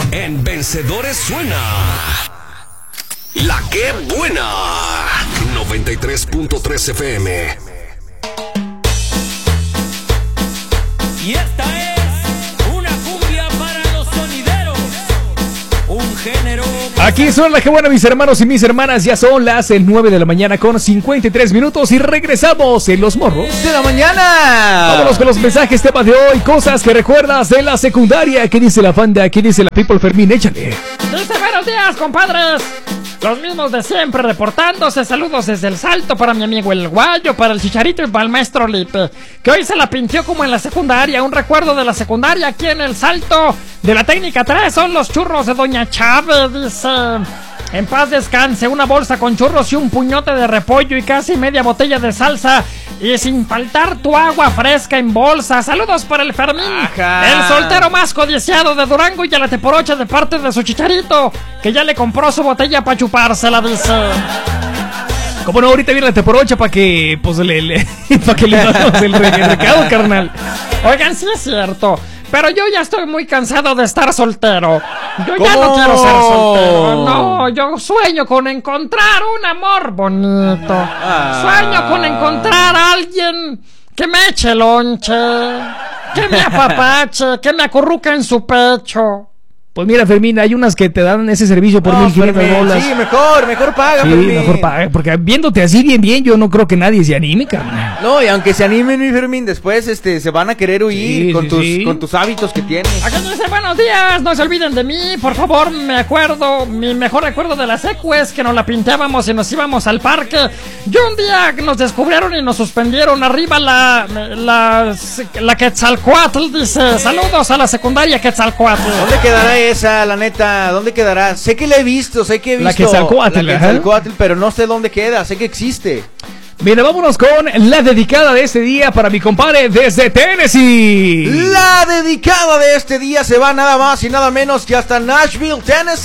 En Vencedores suena La Que Buena, 93.3 FM. Y esta es una cumbia para los sonideros, un género. Aquí son La Que Buena, mis hermanos y mis hermanas. Ya son las 9 de la mañana con 53 minutos y regresamos en Los Morros de la Mañana. Vámonos con los mensajes, tema de hoy, cosas que recuerdas de la secundaria. ¿Qué dice la banda? ¿Qué dice la People? Fermín, échale. Dice, buenos días, compadres. Los mismos de siempre reportándose. Saludos desde El Salto para mi amigo El Guayo, para el Chicharito y para el maestro Lipe, que hoy se la pintió como en la secundaria. Un recuerdo de la secundaria aquí en El Salto de la técnica 3 son los churros de Doña Chávez. Dice, en paz descanse, una bolsa con churros y un puñote de repollo y casi media botella de salsa. Y sin faltar tu agua fresca en bolsa. Saludos para el Fermín, el soltero más codiciado de Durango, y a la Teporocha de parte de su Chicharito, que ya le compró su botella para chupársela, dice. Como no, ahorita viene la Teporocha para que, pues, para que le damos el recado, carnal. Oigan, sí es cierto, pero yo ya estoy muy cansado de estar soltero. Yo ya no quiero ser soltero. No, yo sueño con encontrar un amor bonito. Sueño con encontrar a alguien que me eche lonche, que me apapache, que me acurruque en su pecho. Pues mira, Fermín, hay unas que te dan ese servicio por 1,500 bolas. Sí, mejor paga, sí, Fermín. Mejor paga, porque viéndote así bien, yo no creo que nadie se anime, carnal. No, y aunque se animen, mi Fermín, después se van a querer huir con tus hábitos que tienes. Acá dice, buenos días, no se olviden de mí, por favor, mi mejor recuerdo de la secu es que nos la pintábamos y nos íbamos al parque. Yo un día nos descubrieron y nos suspendieron arriba la Quetzalcóatl, dice, saludos a la secundaria Quetzalcóatl. ¿Dónde quedará esa, la neta? ¿Dónde quedará? Sé que la he visto, la Quetzalcóatl, pero no sé dónde queda, sé que existe. Mira, vámonos con la dedicada de este día para mi compadre desde Tennessee. La dedicada de este día se va nada más y nada menos que hasta Nashville,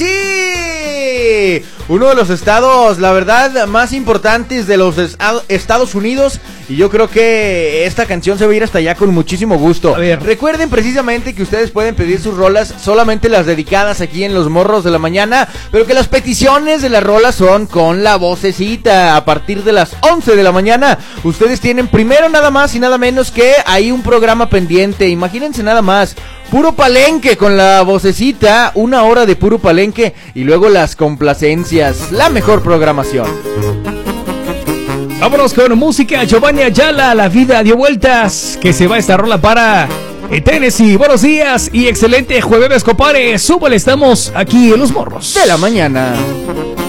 Tennessee. Uno de los estados, la verdad, más importantes de los Estados Unidos. Y yo creo que esta canción se va a ir hasta allá con muchísimo gusto. A ver. Recuerden precisamente que ustedes pueden pedir sus rolas, solamente las dedicadas aquí en Los Morros de la Mañana, pero que las peticiones de las rolas son con la vocecita. A partir de las 11 de la mañana, ustedes tienen primero nada más y nada menos que hay un programa pendiente. Imagínense nada más, puro palenque con la vocecita, 1 hora de puro palenque y luego las complacencias, la mejor programación. Vámonos con música. Giovanni Ayala, La Vida Dio Vueltas, que se va esta rola para Tennessee. Buenos días y excelente jueves, compadre. Súbale, estamos aquí en Los Morros de la Mañana.